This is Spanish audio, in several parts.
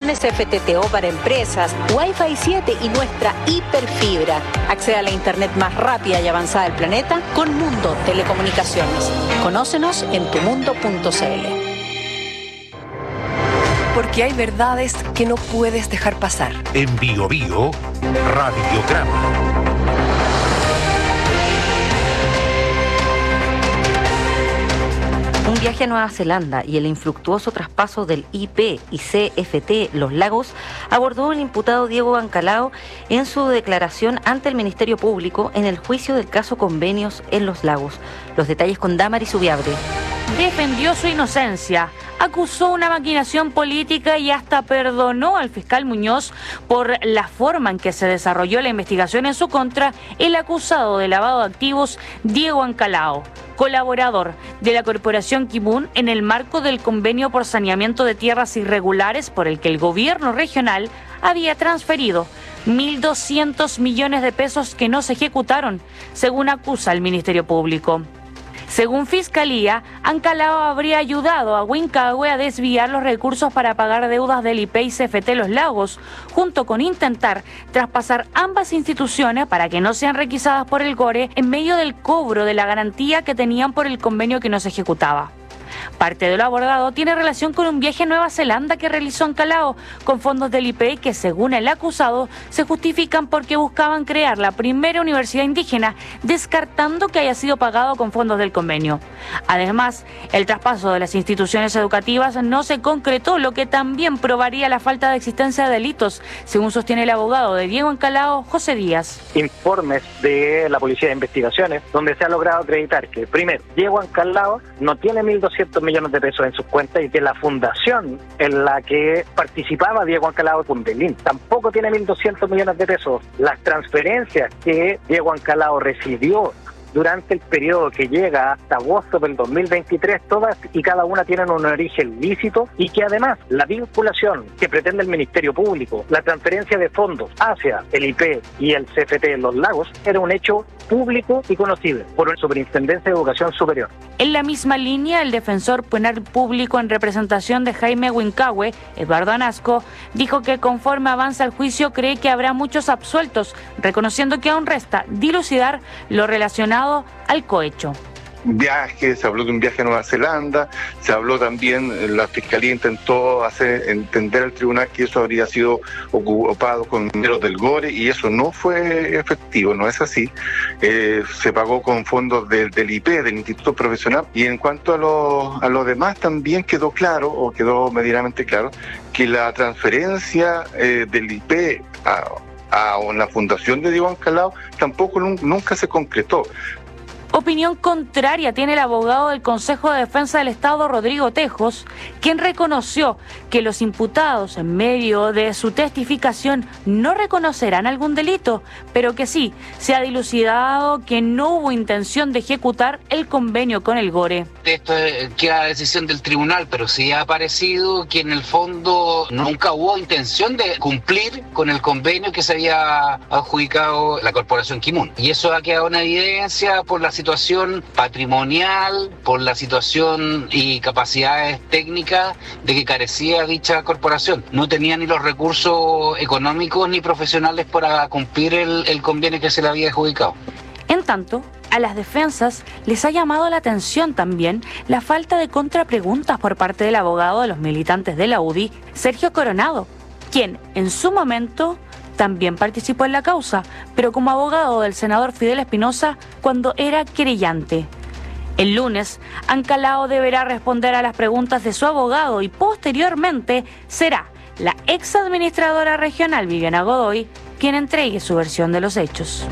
conexiones FTTO para empresas, Wi-Fi 7 y nuestra hiperfibra. Accede a la internet más rápida y avanzada del planeta con Mundo Telecomunicaciones. Conócenos en tumundo.cl. Porque hay verdades que no puedes dejar pasar. En Bio Bio, Radiograma. Un viaje a Nueva Zelanda y el infructuoso traspaso del IP y CFT Los Lagos abordó el imputado Diego Ancalao en su declaración ante el Ministerio Público en el juicio del caso Convenios en Los Lagos. Los detalles con Damaris Ubiabre. Defendió su inocencia, acusó una maquinación política y hasta perdonó al fiscal Muñoz por la forma en que se desarrolló la investigación en su contra el acusado de lavado de activos Diego Ancalao, colaborador de la Corporación Kimun en el marco del convenio por saneamiento de tierras irregulares por el que el gobierno regional había transferido 1.200 millones de pesos que no se ejecutaron, según acusa el Ministerio Público. Según Fiscalía, Ancalao habría ayudado a Huincahue a desviar los recursos para pagar deudas del IP y CFT Los Lagos, junto con intentar traspasar ambas instituciones para que no sean requisadas por el GORE en medio del cobro de la garantía que tenían por el convenio que no se ejecutaba. Parte de lo abordado tiene relación con un viaje a Nueva Zelanda que realizó Ancalao con fondos del IP que, según el acusado, se justifican porque buscaban crear la primera universidad indígena, descartando que haya sido pagado con fondos del convenio. Además, el traspaso de las instituciones educativas no se concretó, lo que también probaría la falta de existencia de delitos, según sostiene el abogado de Diego Ancalao, José Díaz. Informes de la Policía de Investigaciones donde se ha logrado acreditar que, primero, Diego Ancalao no tiene 1.200 millones de pesos en sus cuentas y que la fundación en la que participaba Diego Ancalao, Pundelín, tampoco tiene 1.200 millones de pesos. Las transferencias que Diego Ancalao recibió durante el periodo que llega hasta agosto del 2023, todas y cada una tienen un origen lícito y que además la vinculación que pretende el Ministerio Público, la transferencia de fondos hacia el IP y el CFT de Los Lagos, era un hecho público y conocido por la Superintendencia de Educación Superior. En la misma línea, el defensor penal público en representación de Jaime Huincahue, Eduardo Anasco, dijo que conforme avanza el juicio cree que habrá muchos absueltos, reconociendo que aún resta dilucidar lo relacionado al cohecho. Viaje, se habló de un viaje a Nueva Zelanda, se habló también, la Fiscalía intentó hacer entender al tribunal que eso habría sido ocupado con dinero del GORE y eso no fue efectivo, no es así. Se pagó con fondos del IP, del Instituto Profesional, y en cuanto a lo demás también quedó claro, o quedó medianamente claro, que la transferencia del IP a la fundación de Diego Ancalao tampoco nunca se concretó. Opinión contraria tiene el abogado del Consejo de Defensa del Estado, Rodrigo Tejos, quien reconoció que los imputados en medio de su testificación no reconocerán algún delito, pero que sí se ha dilucidado que no hubo intención de ejecutar el convenio con el GORE. Esto queda a decisión del tribunal, pero sí ha aparecido que en el fondo nunca hubo intención de cumplir con el convenio que se había adjudicado la Corporación Kimun. Y eso ha quedado en evidencia por la situación patrimonial, por la situación y capacidades técnicas de que carecía dicha corporación. No tenía ni los recursos económicos ni profesionales para cumplir el convenio que se le había adjudicado. En tanto, a las defensas les ha llamado la atención también la falta de contrapreguntas por parte del abogado de los militantes de la UDI, Sergio Coronado, quien en su momento también participó en la causa, pero como abogado del senador Fidel Espinosa cuando era querellante. El lunes, Ancalao deberá responder a las preguntas de su abogado y posteriormente será la exadministradora regional Viviana Godoy quien entregue su versión de los hechos.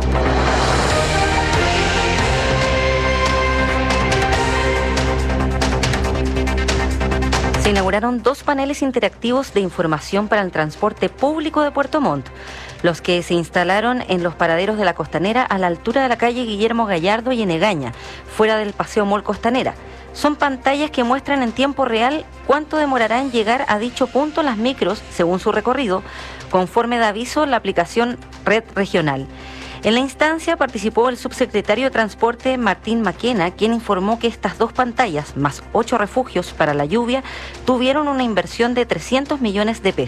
Se inauguraron 2 paneles interactivos de información para el transporte público de Puerto Montt, los que se instalaron en los paraderos de la Costanera a la altura de la calle Guillermo Gallardo y en Egaña, fuera del Paseo Mall Costanera. Son pantallas que muestran en tiempo real cuánto demorará en llegar a dicho punto las micros, según su recorrido, conforme da aviso la aplicación Red Regional. En la instancia participó el subsecretario de Transporte Martín Maquena, quien informó que estas 2 pantallas, más 8 refugios para la lluvia, tuvieron una inversión de 300 millones de pesos.